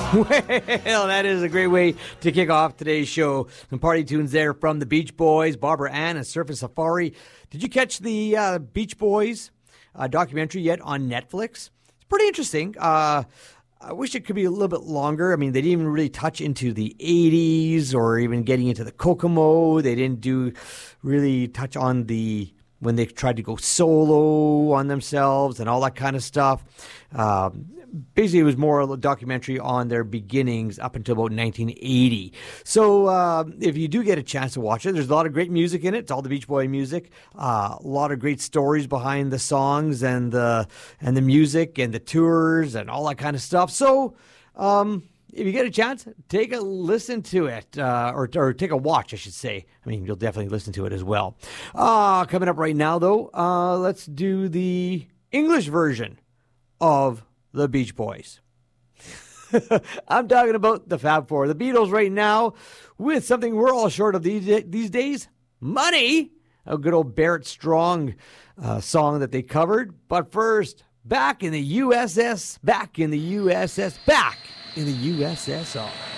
Well, that is a great way to kick off today's show. Some party tunes there from the Beach Boys, Barbara Ann and Surfing Safari. Did you catch the Beach Boys documentary yet on Netflix? It's pretty interesting. I wish it could be a little bit longer. I mean, they didn't even really touch into the 80s or even getting into the Kokomo. They didn't really touch on when they tried to go solo on themselves and all that kind of stuff. Basically, it was more of a documentary on their beginnings up until about 1980. So if you do get a chance to watch it, there's a lot of great music in it. It's all the Beach Boy music. A lot of great stories behind the songs and the music and the tours and all that kind of stuff. So if you get a chance, take a listen to it, or take a watch, I should say. I mean, you'll definitely listen to it as well. Coming up right now, though, let's do the English version of the Beach Boys. I'm talking about the Fab Four, the Beatles right now, with something we're all short of these days, money. A good old Barrett Strong song that they covered. But first, back in the USSR.